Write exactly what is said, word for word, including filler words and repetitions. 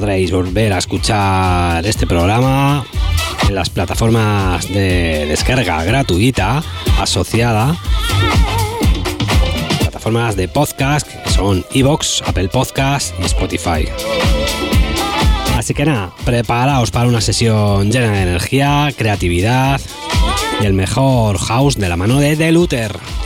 podréis volver a escuchar este programa en las plataformas de descarga gratuita asociada, plataformas de podcast que son iVoox, Apple Podcast y Spotify. Así que nada, preparaos para una sesión llena de energía, creatividad y el mejor house de la mano de The Luther.